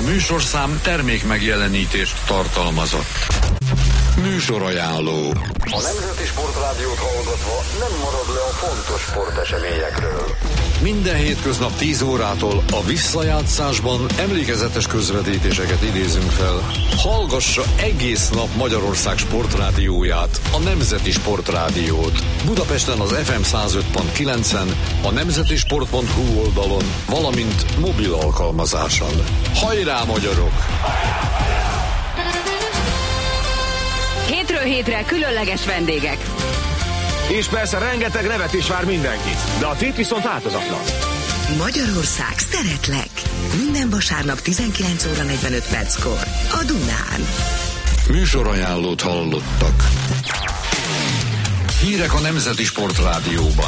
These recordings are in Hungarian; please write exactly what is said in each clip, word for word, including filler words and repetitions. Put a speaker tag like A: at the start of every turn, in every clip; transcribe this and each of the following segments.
A: műsorszám termék megjelenítést tartalmazott. Műsorajánló.
B: A Nemzeti Sportrádiót hallgatva nem marad le a fontos sporteseményekről.
A: Minden hétköznap tíz órától a visszajátszásban emlékezetes közvetítéseket idézünk fel. Hallgassa egész nap Magyarország sportrádióját, a Nemzeti Sportrádiót. Budapesten az ef em száz öt pont kilencen, a nemzetisport pont hu oldalon, valamint mobil alkalmazáson. Hajrá, magyarok!
C: Hétről hétre különleges vendégek.
D: És persze rengeteg nevetés vár mindenkit, de a tét viszont változatlan.
E: Magyarország, szeretlek! Minden vasárnap tizenkilenc óra negyvenöt perckor a Dunán.
A: Műsorajánlót hallottak. Hírek a Nemzeti Sportrádióban.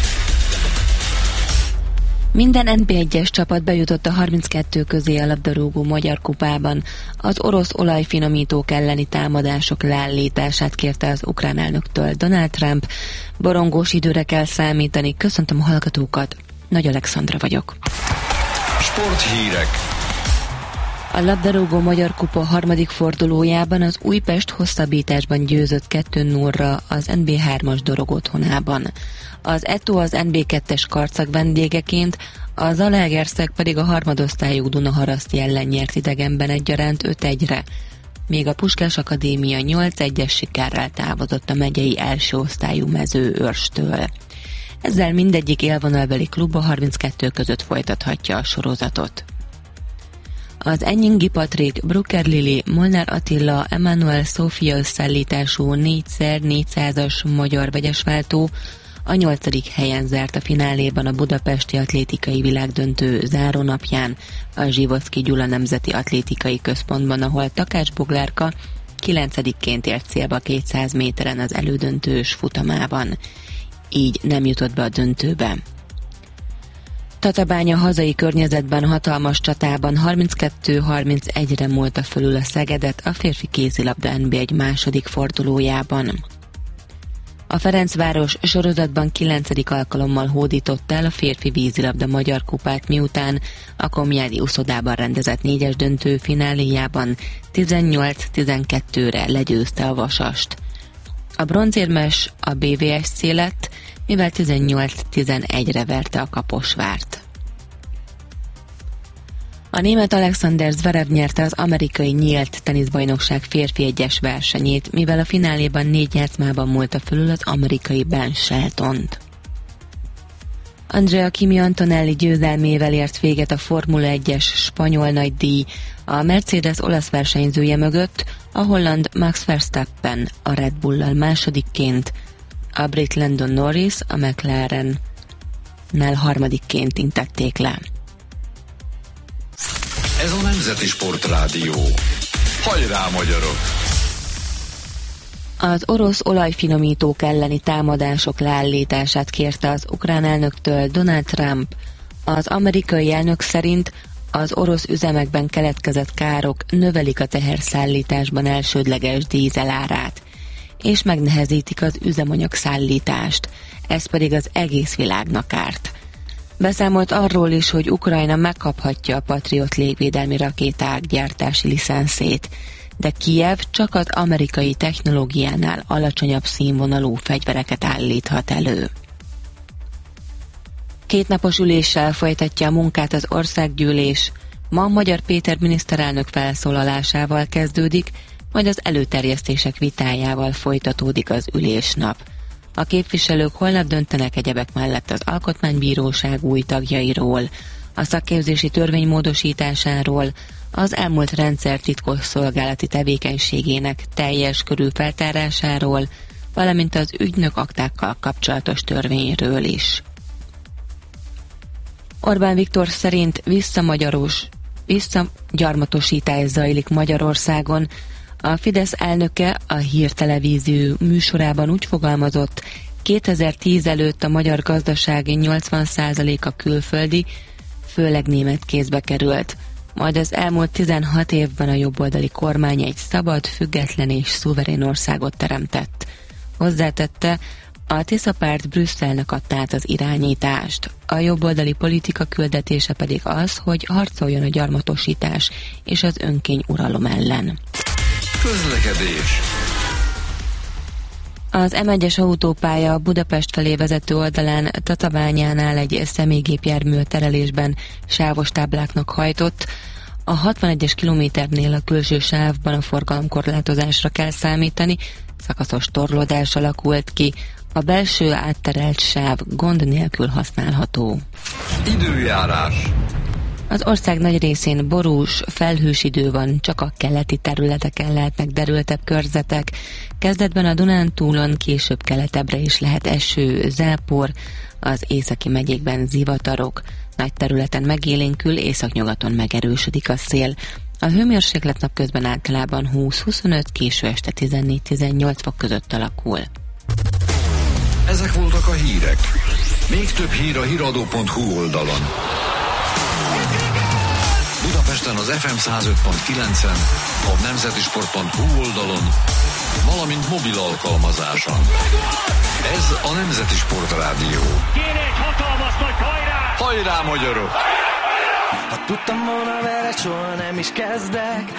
F: Minden en bé egyes csapat bejutott a harminckettő közé a labdarúgó Magyar Kupában. Az orosz olajfinomítók elleni támadások leállítását kérte az ukrán elnöktől Donald Trump. Borongós időre kell számítani. Köszöntöm a hallgatókat. Nagy Alexandra vagyok.
A: Sporthírek.
F: A labdarúgó Magyar Kupa harmadik fordulójában az Újpest hosszabbításban győzött kettő nullra az en bé hármas Dorog otthonában. Az Eto az en bé kettes karcag vendégeként, a Zalaegerszeg pedig a harmadosztályú Dunaharaszti ellen nyert idegenben egyaránt öt egyre, míg a Puskás Akadémia nyolc egyes sikerrel távozott a megyei első osztályú Mezőörstől. Ezzel mindegyik élvonalbeli klub a harminckettő között folytathatja a sorozatot. Az Enyingi Patrik, Brucker Lili, Molnár Attila, Emanuel Szófia összeállítású négyszer négyszázas magyar vegyesváltó a nyolcadik helyen zárt a fináléban a budapesti atlétikai világdöntő zárónapján a Zsivocki Gyula Nemzeti Atlétikai Központban, ahol Takács Boglárka kilencedikként ért célba kétszáz méteren az elődöntős futamában. Így nem jutott be a döntőbe. Tatabánya hazai környezetben hatalmas csatában harminckettő harmincegyre múlta fölül a Szegedet a férfi kézilabda en bé egy második fordulójában. A Ferencváros sorozatban kilencedik alkalommal hódított el a férfi vízilabda Magyar Kupát, miután a Komjádi uszodában rendezett négyes döntő fináléjában tizennyolc tizenkettőre legyőzte a Vasast. A bronzérmes a bé vé es cé lett, mivel tizennyolc tizenegyre verte a Kaposvárt. A német Alexander Zverev nyerte az amerikai nyílt teniszbajnokság férfi egyes versenyét, mivel a fináléban négy játszmában múlta fölül az amerikai Ben Sheltont. Andrea Kimi Antonelli győzelmével ért véget a Formula egyes spanyol nagydíj, a Mercedes olasz versenyzője mögött a holland Max Verstappen a Red Bull-lal másodikként, a brit Lando Norris a McLaren-nel harmadikként intették le.
A: Ez a Nemzeti Sportrádió. Hajrá, magyarok!
F: Az orosz olajfinomítók elleni támadások leállítását kérte az ukrán elnöktől Donald Trump. Az amerikai elnök szerint az orosz üzemekben keletkezett károk növelik a teherszállításban elsődleges dízel árát, és megnehezítik az üzemanyag szállítást, ez pedig az egész világnak árt. Beszámolt arról is, hogy Ukrajna megkaphatja a Patriot légvédelmi rakéták gyártási licenszét, de Kijev csak az amerikai technológiánál alacsonyabb színvonalú fegyvereket állíthat elő. Kétnapos üléssel folytatja a munkát az országgyűlés. Ma Magyar Péter miniszterelnök felszólalásával kezdődik, majd az előterjesztések vitájával folytatódik az ülésnap. A képviselők holnap döntenek egyebek mellett az Alkotmánybíróság új tagjairól, a szakképzési törvény módosításáról, az elmúlt rendszer titkosszolgálati tevékenységének teljes körű feltárásáról, valamint az ügynök aktákkal kapcsolatos törvényről is. Orbán Viktor szerint visszamagyaros, visszagyarmatosítás zajlik Magyarországon. A Fidesz elnöke a Hír Televízió műsorában úgy fogalmazott, kétezer-tíz előtt a magyar gazdaság nyolcvan százaléka külföldi, főleg német kézbe került. Majd az elmúlt tizenhat évben a jobboldali kormány egy szabad, független és szuverén országot teremtett. Hozzátette, A Tisza párt Brüsszelnek adta át az irányítást. A jobboldali politika küldetése pedig az, hogy harcoljon a gyarmatosítás és az önkény uralom ellen.
A: Közlekedés.
F: Az em egyes autópálya Budapest felé vezető oldalán Tatabányánál egy személygépjármű terelésben sávos tábláknak hajtott. A hatvanegyes kilométernél a külső sávban a forgalomkorlátozásra kell számítani, szakaszos torlódás alakult ki, a belső átterelt sáv gond nélkül használható.
A: Időjárás.
F: Az ország nagy részén borús, felhős idő van, csak a keleti területeken lehetnek derültebb körzetek. Kezdetben a Dunántúlon, később keletebbre is lehet eső, zápor, az északi megyékben zivatarok. Nagy területen megélénkül, északnyugaton megerősödik a szél. A hőmérséklet napközben általában húsz-huszonöt, késő este tizennégy-tizennyolc fok között alakul.
A: Ezek voltak a hírek. Még több hír a híradó pont hu oldalon. Budapesten az ef em száz öt pont kilencen, a nemzetisport pont hu oldalon, valamint mobil alkalmazáson. Ez a Nemzeti Sport Rádió.
G: Kéne egy hatalmas nagy hajrá!
A: Hajrá, magyarok!
H: Ha tudtam volna vele, soha nem is kezdek.